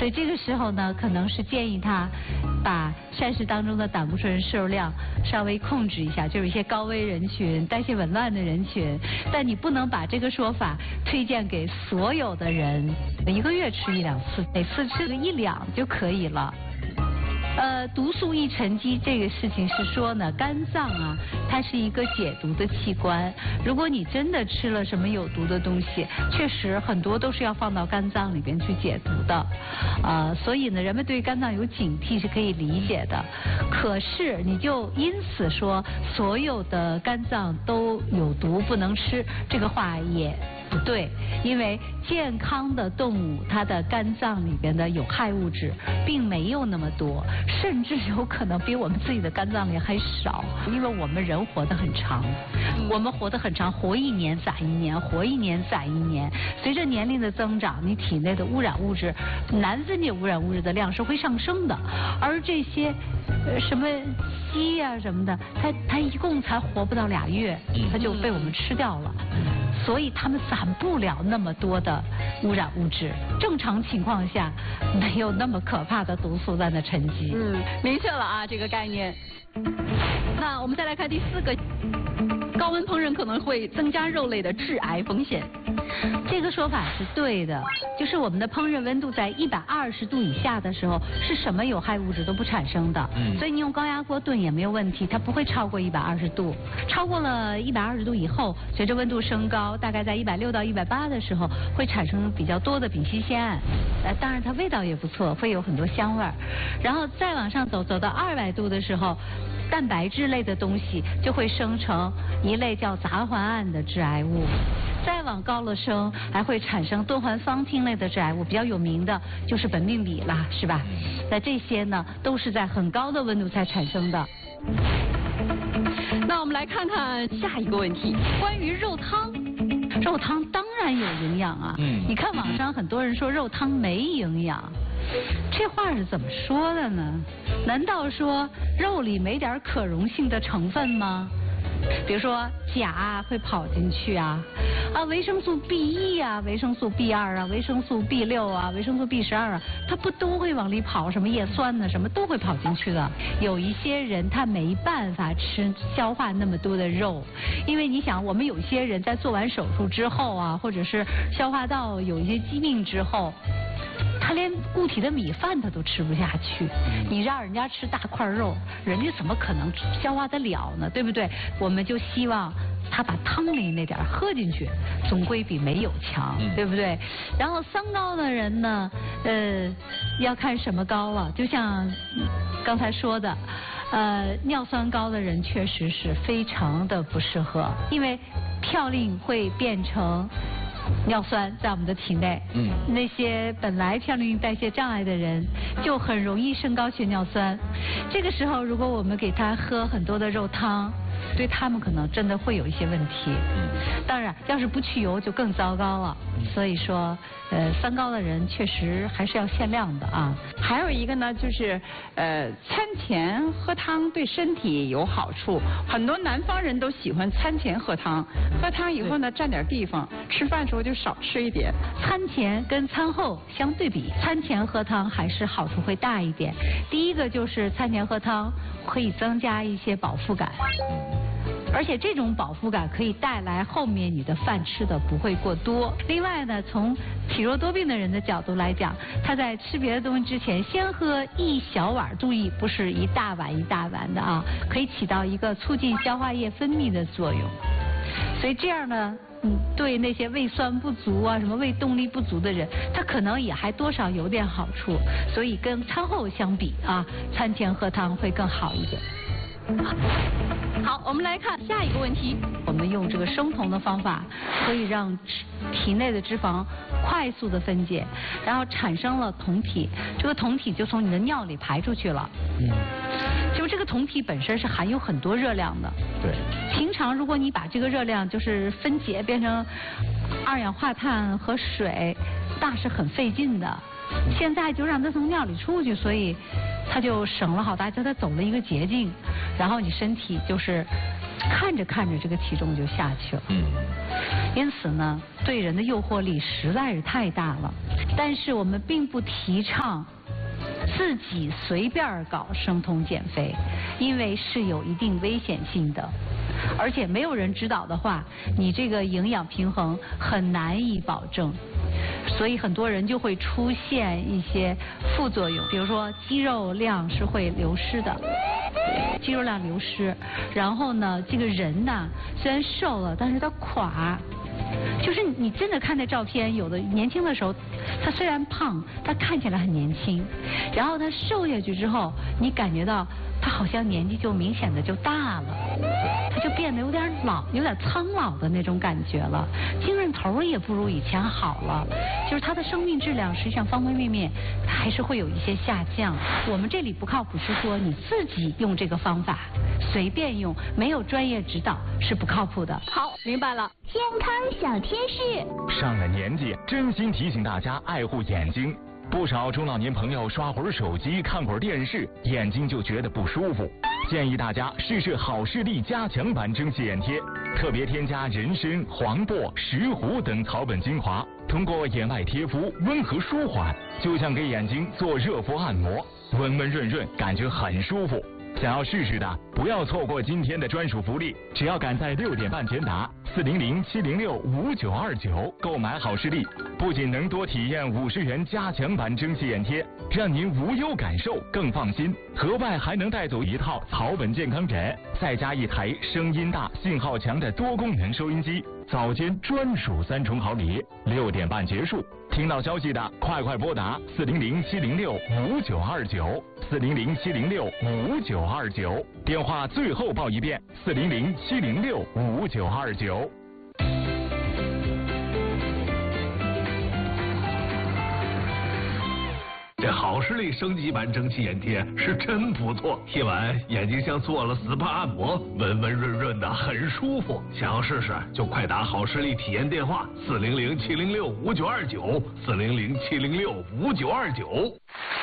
所以这个时候呢，可能是建议他把膳食当中的胆固醇摄入量稍微控制一下，就是一些高危人群、代谢紊乱的人群。但你不能把这个说法推荐给所有的人，一个月吃1-2次，每次吃个1两就可以了。毒素易沉积这个事情是说呢，肝脏啊，它是一个解毒的器官。如果你真的吃了什么有毒的东西，确实很多都是要放到肝脏里边去解毒的。所以呢，人们对肝脏有警惕是可以理解的。可是你就因此说所有的肝脏都有毒不能吃，这个话也不对，因为健康的动物它的肝脏里边的有害物质并没有那么多，甚至有可能比我们自己的肝脏里还少。因为我们人活得很长，我们活得很长，活1年攒1年，活1年攒1年。随着年龄的增长，你体内的污染物质、难分解污染物质的量是会上升的，而这些什么鸡呀什么的，它一共才活不到2月，它就被我们吃掉了。所以它们攒不了那么多的污染物质，正常情况下没有那么可怕的毒素在那沉积。 明确了啊，这个概念。那我们再来看第4个，高温烹饪可能会增加肉类的致癌风险。 这个说法是对的，就是我们的烹饪温度在120度以下的时候，是什么有害物质都不产生的。所以你用高压锅炖也没有问题，它不会超过120度。超过了120度以后，随着温度升高，大概在160到180的时候，会产生比较多的丙烯酰胺。当然它味道也不错，会有很多香味儿。然后再往上走，走到200度的时候，蛋白质类的东西就会生成一类叫杂环胺的致癌物。再往高了升，还会产生敦煌芳烃类的致癌物，比较有名的就是苯并芘啦，是吧？那这些呢，都是在很高的温度才产生的。 那我们来看看下一个问题，关于肉汤。 肉汤当然有营养啊，你看网上很多人说肉汤没营养，这话是怎么说的呢？难道说肉里没点可溶性的成分吗？比如说钾会跑进去啊，维生素 B1 啊，维生素 B2 啊，维生素 B6 啊，维生素 B12啊，它不都会往里跑？什么叶酸呢，什么都会跑进去的。有一些人他没办法消化那么多的肉，因为你想，我们有些人在做完手术之后啊，或者是消化道有一些疾病之后，他连固体的米饭他都吃不下去，你让人家吃大块肉，人家怎么可能消化得了呢？对不对？我们就希望他把汤里那点喝进去，总归比没有强，对不对？然后三高的人呢，要看什么高了，就像刚才说的，尿酸高的人确实是非常的不适合，因为嘌呤会变成尿酸在我们的体内，那些本来嘌呤代谢障碍的人就很容易升高血尿酸。这个时候，如果我们给他喝很多的肉汤，对他们可能真的会有一些问题。当然，要是不去油就更糟糕了。所以说，三高的人确实还是要限量的啊。 还有一个呢，就是餐前喝汤对身体有好处，很多南方人都喜欢餐前喝汤，喝汤以后呢占点地方，吃饭时候就少吃一点。 餐前跟餐后相对比，餐前喝汤还是好处会大一点。第一个就是餐前喝汤可以增加一些饱腹感。而且这种饱腹感可以带来后面你的饭吃的不会过多。另外呢，从体弱多病的人的角度来讲，他在吃别的东西之前，先喝一小碗，注意不是一大碗一大碗的啊，可以起到一个促进消化液分泌的作用。所以这样呢，对那些胃酸不足啊、什么胃动力不足的人，他可能也还多少有点好处。所以跟餐后相比啊，餐前喝汤会更好一点。 好，我们来看下一个问题。 我们用这个生酮的方法，可以让体内的脂肪快速的分解，然后产生了酮体，这个酮体就从你的尿里排出去了。就这个酮体本身是含有很多热量的。 对。 平常如果你把这个热量就是分解变成二氧化碳和水，那是很费劲的。现在就让它从尿里出去，所以它就省了好大，叫它走了一个捷径，然后你身体就是看着看着这个体重就下去了。因此呢，对人的诱惑力实在是太大了。但是我们并不提倡自己随便搞生酮减肥，因为是有一定危险性的。而且没有人指导的话，你这个营养平衡很难以保证。所以很多人就会出现一些副作用，比如说肌肉量是会流失的，肌肉量流失，然后呢，这个人呢虽然瘦了，但是他垮。就是你真的看那照片，有的年轻的时候，他虽然胖，他看起来很年轻，然后他瘦下去之后，你感觉到他好像年纪就明显的就大了，他就变得有点老，有点苍老的那种感觉了，精神头也不如以前好了，就是他的生命质量实际上方方面面还是会有一些下降。我们这里不靠谱是说你自己用这个方法随便用，没有专业指导是不靠谱的。 好，明白了。 健康小贴士。 上了年纪，真心提醒大家爱护眼睛。不少中老年朋友刷会儿手机、看会儿电视，眼睛就觉得不舒服。建议大家试试好视力加强版蒸汽眼贴，特别添加人参、黄柏、石斛等草本精华，通过眼外贴敷温和舒缓，就像给眼睛做热敷按摩，温温润润，感觉很舒服。想要试试的，不要错过今天的专属福利，只要赶在6点半前打400-706-5929购买好视力，不仅能多体验50元加强版蒸汽眼贴，让您无忧感受更放心，额外还能带走一套草本健康枕，再加一台声音大、信号强的多功能收音机，早间专属3重好礼。6点半结束，听到消息的快拨打400-706-5929，400-706-5929，电话最后报一遍，400-706-5929。 这好视力升级版蒸汽眼贴是真不错，贴完眼睛像做了 SPA 按摩，温温润润的，很舒服。想要试试就快打好视力体验电话400-706-5929，400-706-5929。